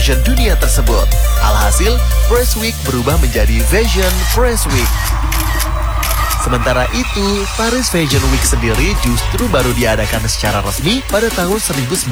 fashion dunia tersebut. Alhasil, Press Week berubah menjadi Fashion Press Week. Sementara itu, Paris Fashion Week sendiri justru baru diadakan secara resmi pada tahun 1999